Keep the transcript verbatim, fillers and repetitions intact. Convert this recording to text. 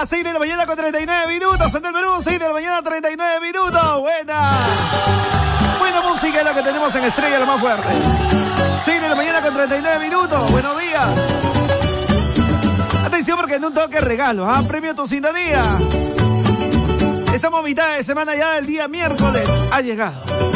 buena. seis de la mañana con treinta y nueve minutos. En el Perú, seis de la mañana, treinta y nueve minutos. Buena. Buena música es lo que tenemos en Estrella, lo más fuerte. seis de la mañana con treinta y nueve minutos. Buenos días. Atención porque en un toque regalo, ¿ah? Premio tu sintonía. Estamos a mitad de semana ya, el día miércoles ha llegado.